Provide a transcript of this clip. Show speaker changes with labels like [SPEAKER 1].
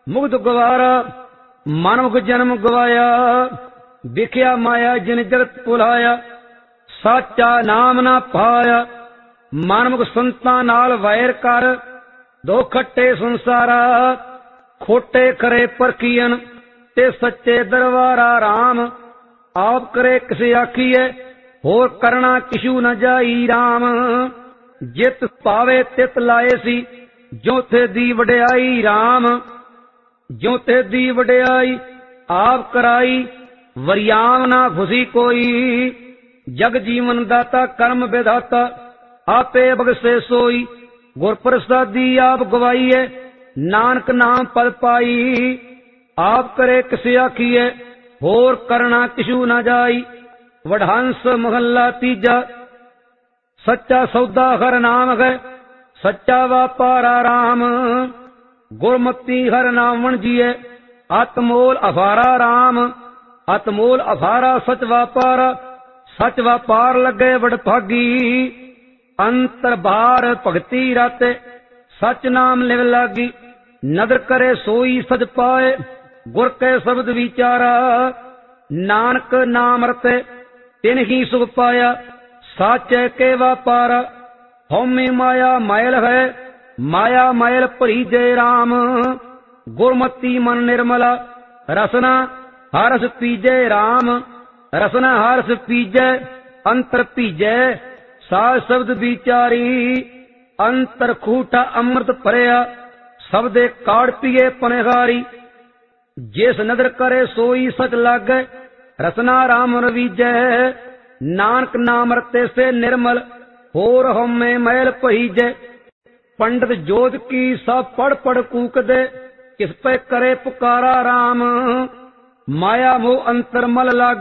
[SPEAKER 1] मुग्ध गवारा मानव जन्म गवाया, विख्या माया जिन जगत भुलाया, साचा नाम ना पाया। मानव संतां नाल वैर कर, दो खट्टे संसारा, खोटे करे परखीअन ते सच्चे दरबारा राम। आप करे किसे आखिए, होर करना किशु न जाई राम। जित पावे तित लाए सी, जो थे दी वड्याई राम। जो थे दी वड्याई आप कराई, वरियाम ना खुशी कोई। जग जीवन दाता कर्म विधाता, आपे बगसे सोई। गुर प्रसादी आप गवाईए, नानक नाम पद पाई। आप करे किसे आखिए, होर करना किशु न जाई। वडहंस महला तीजा, सच्चा सौदा हर नाम है, सच्चा व्यापारा राम। गुरमती हर नाम वणजिए, आत्मोल अफारा राम। आत्मोल अफारा सच व्यापारा, सच व्यापार लगे वडभागी। अंतर बार भगती राते, सच नाम लिव लागी। नदर करे सोई सच पाए, गुर के शब्द विचारा। नानक नाम रते तिन ही सुख पाया, साचे के व्यापारा। हौमी माया मैल है, माया मैल भरी जय राम। गुरमती मन निर्मला, रसना हरस पीजे राम। रसना हरस पीजे, अंतर पीजे, साज शब्द विचारी। अंतर खूटा अमृत भरिया, सबदे काड़ पिए पनहारी। जिस नदर करे सोई सच लागे, रसना राम रवीजै। नानक नाम रते से निर्मल, होर हमें मैल पहीजै। पंडित जोत की सब पढ़ पढ़ कूक दे, किस पे करे पुकारा राम। माया मोह अंतर मल लागे,